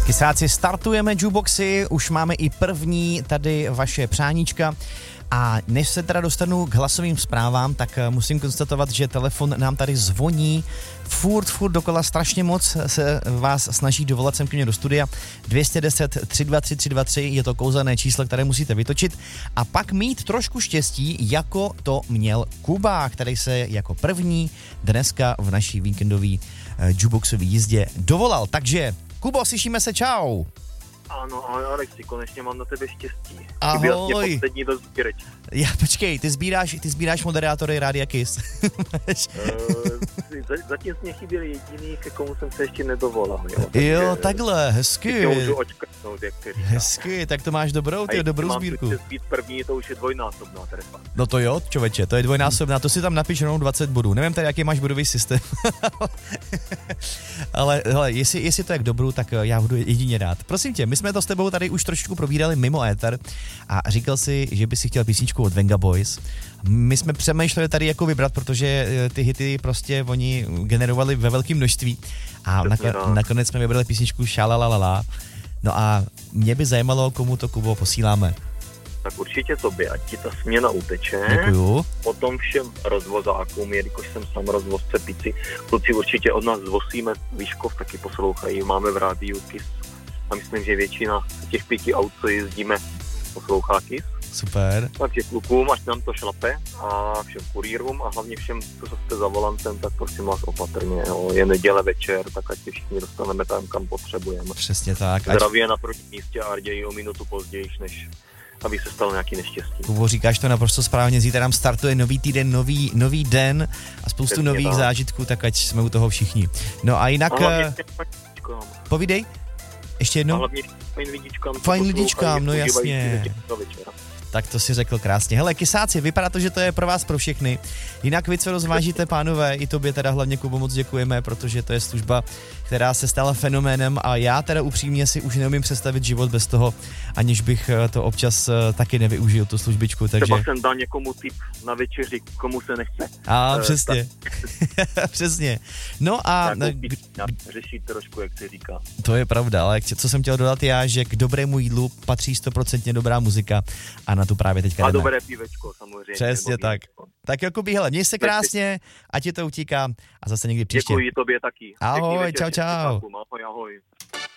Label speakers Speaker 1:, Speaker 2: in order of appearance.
Speaker 1: Kysáci, startujeme jukeboxy, už máme i první tady vaše přáníčka. A než se teda dostanu k hlasovým zprávám, tak musím konstatovat, že telefon nám tady zvoní furt dokola, strašně moc se vás snaží dovolat sem k mě do studia. 210 323 323 je to kouzelné číslo, které musíte vytočit a pak mít trošku štěstí, jako to měl Kuba, který se jako první dneska v naší víkendové jukeboxové jízdě dovolal. Takže Kubo, slyšíme se, čau.
Speaker 2: Ano, ale Alexi, konečně mám na tebe štěstí.
Speaker 1: Ahoj.
Speaker 2: Poslední do sběreč.
Speaker 1: Já, počkej, ty sbíráš moderátory Rádia Kiss.
Speaker 2: Zatím mě chyběl jediný, ke komu jsem se ještě nedovolal.
Speaker 1: Jo, takhle, hezky.
Speaker 2: Můžu očkrtnout, jak se říká.
Speaker 1: Hezky, tak to máš dobrou sbírku.
Speaker 2: A být první, to už je dvojnásobná trefa.
Speaker 1: No to jo, čověče, to je dvojnásobná, to si tam napiš rovnou 20 bodů. Nevím tady, jaký máš bodový systém. Ale hele, jestli to je k dobru, tak já budu jedině rád. Prosím tě, my jsme to s tebou tady už trošičku probírali mimo éter a říkal si, že by si chtěl písničku od Venga Boys. My jsme přemýšleli tady jako vybrat, protože ty hity prostě oni generovali ve velkém množství a nakonec jsme vybrali písničku Šalalalala. No a mě by zajímalo, komu to, Kubo, posíláme.
Speaker 2: Tak určitě tobě, ať ti ta směna uteče.
Speaker 1: Děkuju.
Speaker 2: Potom všem rozvozákům, jelikož jsem sám rozvozce pici, kluci určitě od nás zvosíme, Výškov taky poslouchají, máme v rádiu Kiss a myslím, že většina těch 5 aut, co jezdíme, poslouchá Kiss.
Speaker 1: Super.
Speaker 2: Takže klukům, ať nám to šlape a všem kurýrům a hlavně všem, co jste za volantem, tak prosím vás opatrně. Jo. Je neděle večer, tak ať se všichni dostaneme tam, kam potřebujeme.
Speaker 1: Přesně tak.
Speaker 2: Zdraví je na prvním místě a raději o minutu později, než aby se stalo nějaký neštěstí.
Speaker 1: Kubo, říkáš to naprosto správně, zítra nám startuje nový týden, nový den a spoustu
Speaker 2: Přesně
Speaker 1: nových zážitků, tak ať jsme u toho všichni. No a jinak... Povídej. Ještě jednou?
Speaker 2: A hlavně
Speaker 1: fajn lidičkám, no jasně. Tak to si řekl krásně. Hele, Kysáci, vypadá to, že to je pro vás pro všechny. Jinak vy, co rozvážíte, pánové, i tobě teda hlavně, Kubo, moc děkujeme, protože to je služba, která se stala fenoménem a já teda upřímně si už neumím představit život bez toho, aniž bych to občas taky nevyužil, tu službičku, takže...
Speaker 2: Třeba jsem dal někomu tip na večeři, komu se nechce.
Speaker 1: A přesně. Přesně. No a...
Speaker 2: Řešit trošku, jak se říká.
Speaker 1: To je pravda, ale co jsem chtěl dodat já, že k dobrému jídlu patří 100% dobrá muzika a na tu právě teďka
Speaker 2: jdeme.
Speaker 1: A
Speaker 2: dobré pívečko, samozřejmě.
Speaker 1: Přesně tak. Tak Jakubí, hele, měj se krásně, ať ti to utíká a zase někdy příště.
Speaker 2: Děkuji tobě taky.
Speaker 1: Ahoj, čau.
Speaker 2: Ahoj.